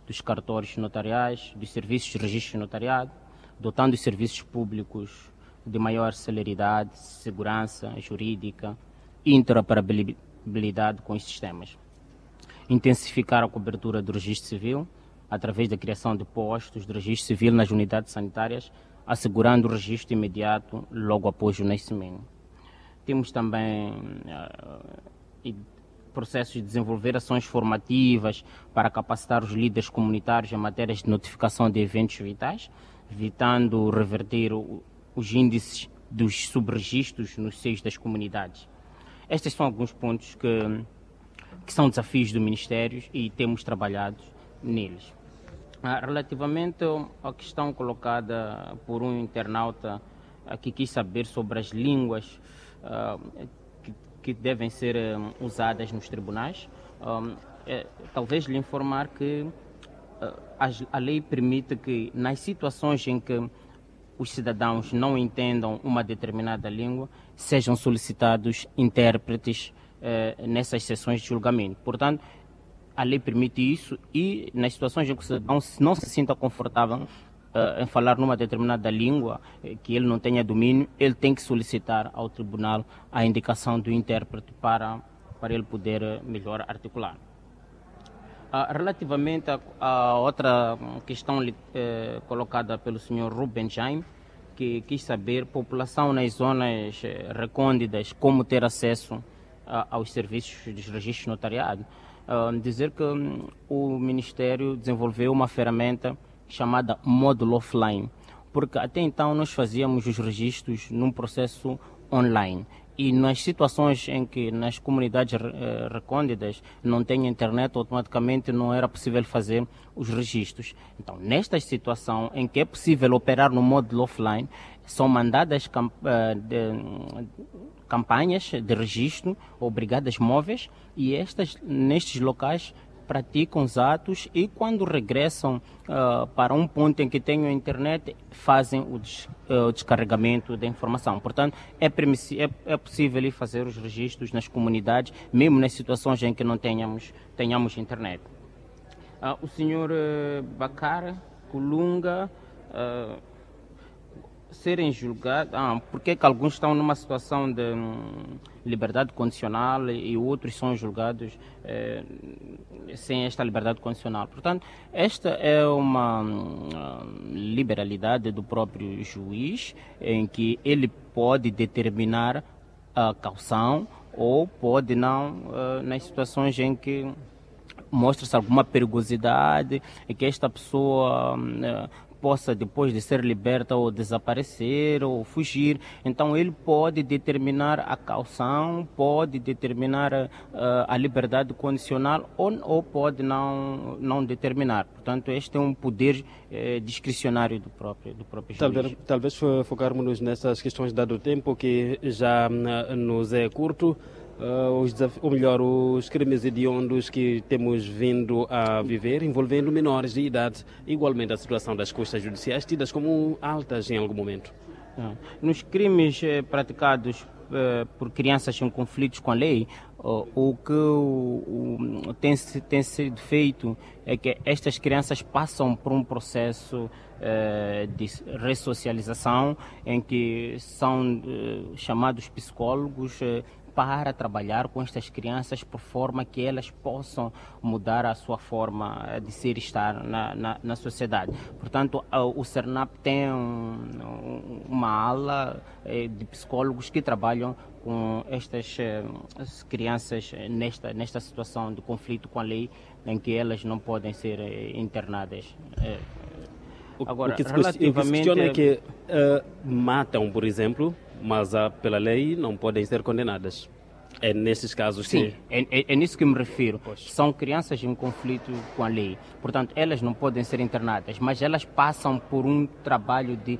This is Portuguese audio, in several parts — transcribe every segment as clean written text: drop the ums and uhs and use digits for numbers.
dos cartórios notariais, dos serviços de registro notariado, dotando os serviços públicos de maior celeridade, segurança jurídica e interoperabilidade com os sistemas. Intensificar a cobertura do registro civil através da criação de postos de registro civil nas unidades sanitárias, assegurando o registro imediato logo após o nascimento. Temos também processos de desenvolver ações formativas para capacitar os líderes comunitários em matérias de notificação de eventos vitais, evitando reverter os índices dos subregistros nos seios das comunidades. Estes são alguns pontos que são desafios do Ministério e temos trabalhado neles. Relativamente à questão colocada por um internauta que quis saber sobre as línguas que devem ser usadas nos tribunais, talvez lhe informar que a lei permite que, nas situações em que os cidadãos não entendam uma determinada língua, sejam solicitados intérpretes nessas sessões de julgamento. Portanto, a lei permite isso e, nas situações em que o cidadão não se sinta confortável em falar numa determinada língua que ele não tenha domínio, ele tem que solicitar ao tribunal a indicação do intérprete para ele poder melhor articular. Relativamente a outra questão colocada pelo senhor Ruben Jaime, que quis saber, população nas zonas recônditas, como ter acesso aos serviços de registro notariado, dizer que o Ministério desenvolveu uma ferramenta chamada módulo offline, porque até então nós fazíamos os registros num processo online. E nas situações em que nas comunidades recônditas não tem internet, automaticamente não era possível fazer os registros. Então, nesta situação em que é possível operar no módulo offline, são mandadas campanhas de registro ou brigadas móveis e nestes locais praticam os atos e quando regressam para um ponto em que tenham internet, fazem o descarregamento da informação. Portanto, é possível fazer os registros nas comunidades, mesmo nas situações em que não tenhamos internet. O senhor Bacara Kulunga serem julgados, porque que alguns estão numa situação de liberdade condicional e outros são julgados sem esta liberdade condicional. Portanto, esta é uma liberalidade do próprio juiz, em que ele pode determinar a caução ou pode não, nas situações em que mostra-se alguma perigosidade e que esta pessoa possa, depois de ser liberta, ou desaparecer ou fugir. Então ele pode determinar a caução, pode determinar a liberdade condicional ou pode não determinar. Portanto, este é um poder discricionário do próprio juiz. Talvez focarmos-nos nessas questões, dado o tempo que já nos é curto. Os crimes hediondos que temos vindo a viver, envolvendo menores de idade, igualmente a situação das custas judiciais, tidas como altas em algum momento. Nos crimes praticados por crianças em conflitos com a lei, o que tem sido feito é que estas crianças passam por um processo de ressocialização em que são chamados psicólogos para trabalhar com estas crianças por forma que elas possam mudar a sua forma de ser e estar na sociedade. Portanto, o CERNAP tem uma ala de psicólogos que trabalham com estas crianças nesta situação de conflito com a lei, em que elas não podem ser internadas. Agora, o que se questiona é que matam, por exemplo, mas pela lei não podem ser condenadas. É nesses casos Sim, que... é nisso que me refiro. São crianças em conflito com a lei. Portanto, elas não podem ser internadas, mas elas passam por um trabalho de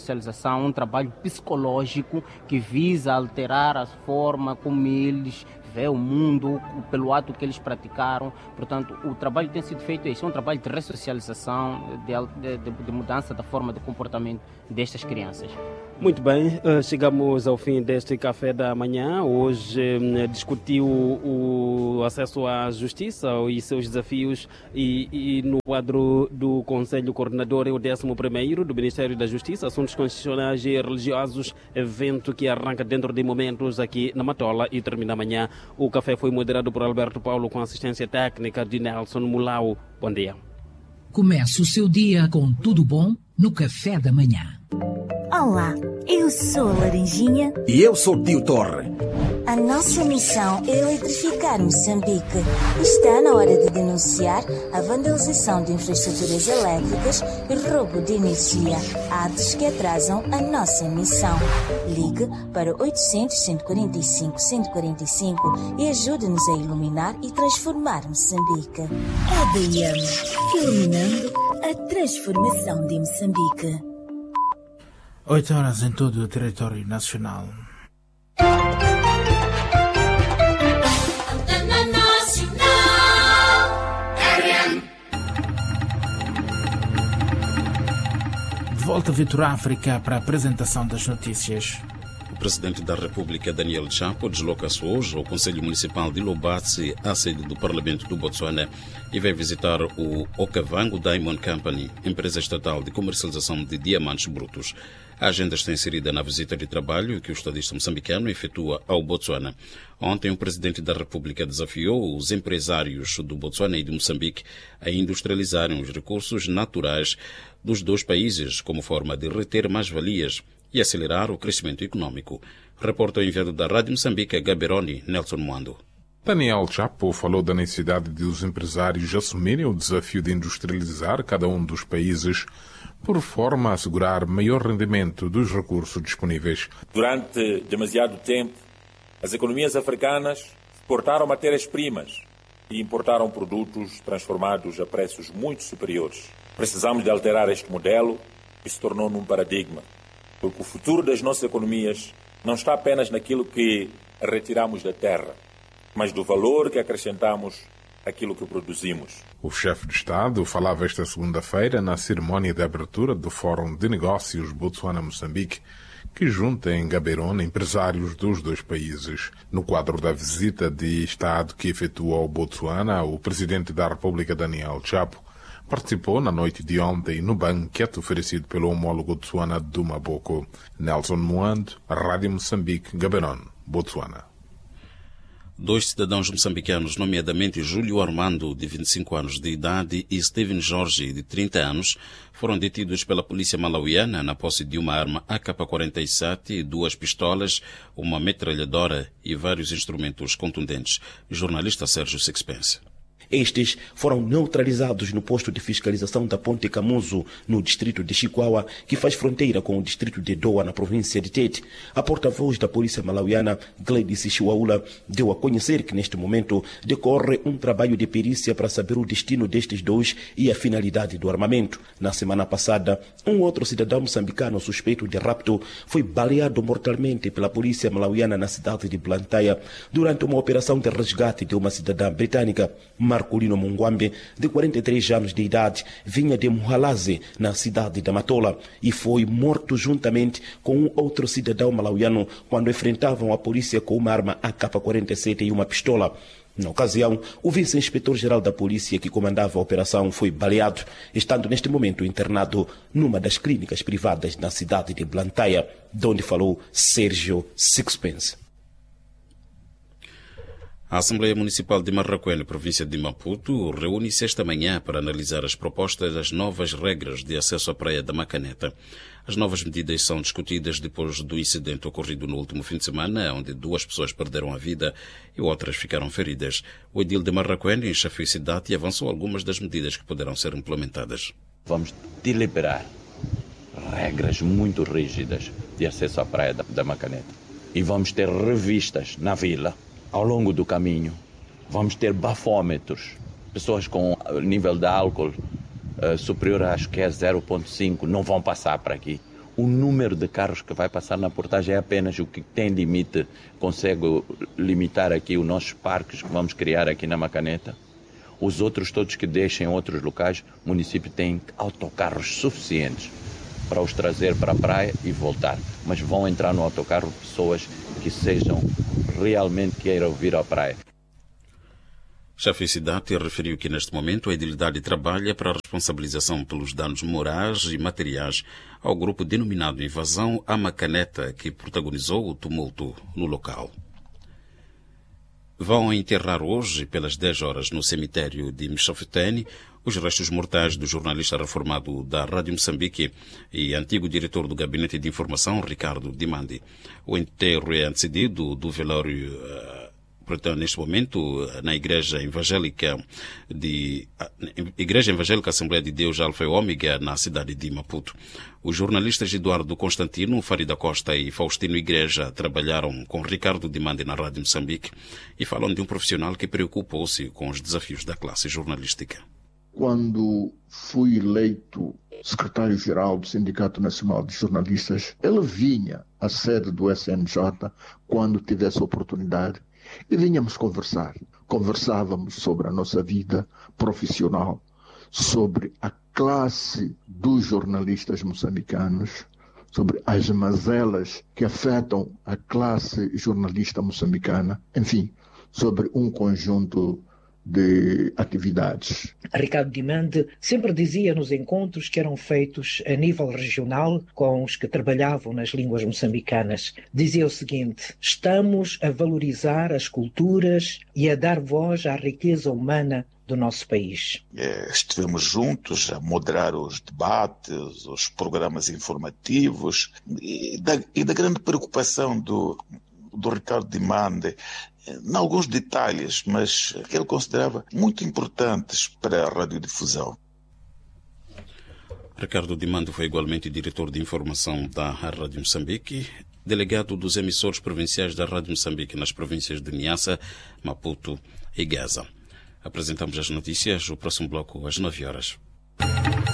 ressocialização, um trabalho psicológico que visa alterar a forma como eles vê o mundo pelo ato que eles praticaram. Portanto, o trabalho tem sido feito, é um trabalho de ressocialização, de mudança da forma de comportamento destas crianças. Muito bem, chegamos ao fim deste café da manhã. Hoje discutiu o acesso à justiça e seus desafios e no quadro do Conselho Coordenador é o 11º do Ministério da Justiça, Assuntos Constitucionais e Religiosos, evento que arranca dentro de momentos aqui na Matola e termina amanhã. O café foi moderado por Alberto Paulo com assistência técnica de Nelson Mulau. Bom dia. Comece o seu dia com tudo bom no café da manhã. Olá, eu sou a Laranjinha. E eu sou o Tio Torre. A nossa missão é eletrificar Moçambique. Está na hora de denunciar a vandalização de infraestruturas elétricas e roubo de energia, atos que atrasam a nossa missão. Ligue para 800-145-145 e ajude-nos a iluminar e transformar Moçambique. EDM, iluminando a transformação de Moçambique. 8 horas em todo o território nacional. De volta a Vitor África para a apresentação das notícias. O Presidente da República, Daniel Chapo, desloca-se hoje ao Conselho Municipal de Lobatse, à sede do Parlamento do Botsuana, e vai visitar o Okavango Diamond Company, empresa estatal de comercialização de diamantes brutos. A agenda está inserida na visita de trabalho que o estadista moçambicano efetua ao Botsuana. Ontem, o Presidente da República desafiou os empresários do Botsuana e de Moçambique a industrializarem os recursos naturais dos dois países como forma de reter mais-valias e acelerar o crescimento econômico. Repórter enviado da Rádio Moçambique, Gaberoni, Nelson Muando. Daniel Chapo falou da necessidade de os empresários assumirem o desafio de industrializar cada um dos países por forma a assegurar maior rendimento dos recursos disponíveis. Durante demasiado tempo, as economias africanas exportaram matérias-primas e importaram produtos transformados a preços muito superiores. Precisamos de alterar este modelo e se tornou num paradigma, porque o futuro das nossas economias não está apenas naquilo que retiramos da terra, mas do valor que acrescentamos àquilo que produzimos. O chefe de Estado falava esta segunda-feira na cerimónia de abertura do Fórum de Negócios Botsuana-Moçambique, que junta em Gaberone empresários dos dois países. No quadro da visita de Estado que efetuou ao Botsuana, o Presidente da República, Daniel Chapo, participou na noite de ontem no banquete oferecido pelo homólogo Botsuana Duma Boko. Nelson Muando, Rádio Moçambique, Gaberone, Botsuana. 2 cidadãos moçambicanos, nomeadamente Júlio Armando, de 25 anos de idade, e Steven Jorge, de 30 anos, foram detidos pela polícia malauiana na posse de uma arma AK-47, 2 pistolas, uma metralhadora e vários instrumentos contundentes. Jornalista Sérgio Sixpence. Estes foram neutralizados no posto de fiscalização da Ponte Camuso, no distrito de Chiquaua, que faz fronteira com o distrito de Doa, na província de Tete. A porta-voz da polícia malauiana, Gladys Chiwaula, deu a conhecer que neste momento decorre um trabalho de perícia para saber o destino destes dois e a finalidade do armamento. Na semana passada, um outro cidadão moçambicano suspeito de rapto foi baleado mortalmente pela polícia malauiana na cidade de Blantyre durante uma operação de resgate de uma cidadã britânica. Marcolino Mungwambe, de 43 anos de idade, vinha de Muhalaze, na cidade da Matola, e foi morto juntamente com um outro cidadão malauiano quando enfrentavam a polícia com uma arma AK-47 e uma pistola. Na ocasião, o vice-inspetor-geral da polícia que comandava a operação foi baleado, estando neste momento internado numa das clínicas privadas na cidade de Blantyre, de onde falou Sérgio Sixpence. A Assembleia Municipal de Marraquém, província de Maputo, reúne-se esta manhã para analisar as propostas das novas regras de acesso à Praia da Macaneta. As novas medidas são discutidas depois do incidente ocorrido no último fim de semana, onde 2 pessoas perderam a vida e outras ficaram feridas. O edil de Marraquém enxafiou a cidade e avançou algumas das medidas que poderão ser implementadas. Vamos deliberar regras muito rígidas de acesso à Praia da Macaneta. E vamos ter revistas na vila. Ao longo do caminho, vamos ter bafômetros. Pessoas com nível de álcool superior, acho que é 0,5, não vão passar para aqui. O número de carros que vai passar na portagem é apenas o que tem limite. Consegue limitar aqui os nossos parques que vamos criar aqui na Macaneta. Os outros todos que deixem em outros locais, o município tem autocarros suficientes para os trazer para a praia e voltar. Mas vão entrar no autocarro pessoas que realmente queiram vir à praia. Chefe Cidade referiu que neste momento a edilidade trabalha para a responsabilização pelos danos morais e materiais ao grupo denominado Invasão à Macaneta, que protagonizou o tumulto no local. Vão enterrar hoje, pelas 10 horas, no cemitério de Mchofetene, os restos mortais do jornalista reformado da Rádio Moçambique e antigo diretor do Gabinete de Informação, Ricardo Dimandi. O enterro é antecedido do velório, portanto, neste momento, na Igreja Evangélica Assembleia de Deus Alfa e Ômega, na cidade de Maputo. Os jornalistas Eduardo Constantino, Farida Costa e Faustino Igreja trabalharam com Ricardo Dimandi na Rádio Moçambique e falam de um profissional que preocupou-se com os desafios da classe jornalística. Quando fui eleito secretário-geral do Sindicato Nacional de Jornalistas, ele vinha à sede do SNJ quando tivesse oportunidade e vinhamos conversar. Conversávamos sobre a nossa vida profissional, sobre a classe dos jornalistas moçambicanos, sobre as mazelas que afetam a classe jornalista moçambicana, enfim, sobre um conjunto de atividades. Ricardo Dimandi sempre dizia nos encontros que eram feitos a nível regional com os que trabalhavam nas línguas moçambicanas. Dizia o seguinte: estamos a valorizar as culturas e a dar voz à riqueza humana do nosso país. Estivemos juntos a moderar os debates, os programas informativos e da grande preocupação do Ricardo Dimandi em alguns detalhes, mas que ele considerava muito importantes para a radiodifusão. Ricardo Dimandi foi igualmente diretor de informação da Rádio Moçambique, delegado dos emissores provinciais da Rádio Moçambique nas províncias de Niassa, Maputo e Gaza. Apresentamos as notícias, o próximo bloco às 9 horas.